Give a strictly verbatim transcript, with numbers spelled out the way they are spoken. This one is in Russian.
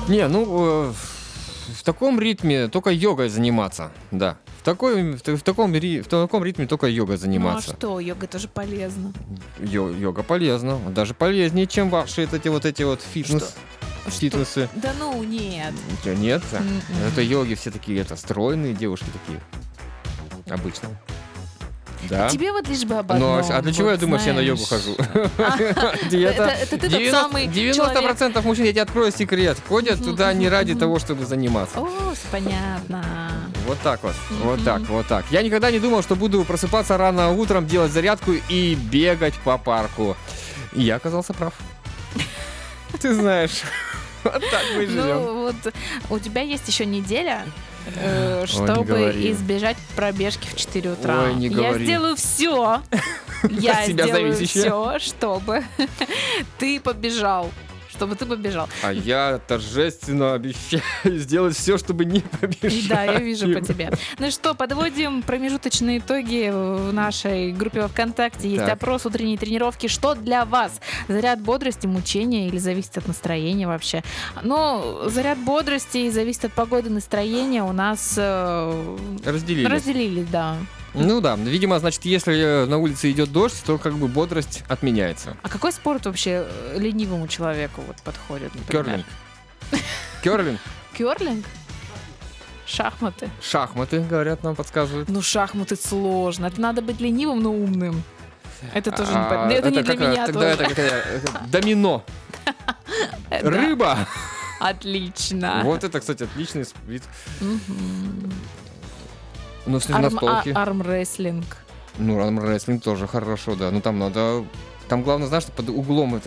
Не, ну, э, в таком ритме только йогой заниматься, да. В, такой, в, в, таком, ри- в таком ритме только йогой Ну а заниматься. что, йога тоже полезна. Йо- йога полезна, даже полезнее, чем ваши эти вот эти вот фитнес, фитнесы. Да ну, нет. Чё, нет? М-м. Это йоги все такие, это стройные девушки такие. Обычно. Да. Тебе вот лишь бы об Ну, одном. а для чего вот я думаю, что я на йогу знаешь. хожу? Это это ты тот самый девяносто процентов мужчин, я тебе открою секрет, ходят туда не ради того, чтобы заниматься. О, понятно. Вот так вот, вот так, вот так. Я никогда не думал, что буду просыпаться рано утром, делать зарядку и бегать по парку. И я оказался прав. Ты знаешь, вот так мы живем. Ну, вот у тебя есть еще неделя, э, не чтобы говори. избежать пробежки в четыре утра. Ой, не Я говори. сделаю все. Я От тебя сделаю зависящее. все, чтобы ты побежал. Чтобы ты побежал. А я торжественно обещаю сделать все, чтобы не побежать. Да, я вижу по тебе. Ну что, подводим промежуточные итоги в нашей группе во ВКонтакте. Есть Так. опрос утренней тренировки. Что для вас? Заряд бодрости, мучения или зависит от настроения вообще? Ну, заряд бодрости зависит от погоды, настроения у нас э, Разделили. разделились, да. Ну да, видимо, значит, если на улице идет дождь, то как бы бодрость отменяется. А какой спорт вообще э, ленивому человеку вот подходит? например? Керлинг. Керлинг. Керлинг? Шахматы? Шахматы, говорят, нам подсказывают. Ну, шахматы сложно. Это надо быть ленивым, но умным. Это тоже не, А, под- это не для как, меня тогда тоже. это какая- э, домино. Да. Рыба. Отлично. Вот это, кстати, отличный вид. Мгм. Ну, с Арм- настолки. а- армрестлинг. Ну, армрестлинг тоже хорошо, да. Ну, там надо... Там главное, знаешь, что под углом это